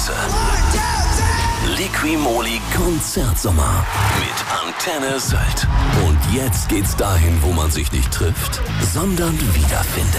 Größe. Liqui-Moly Konzertsommer mit Antenne Sylt. Und jetzt geht's dahin, wo man sich nicht trifft, sondern wiederfindet.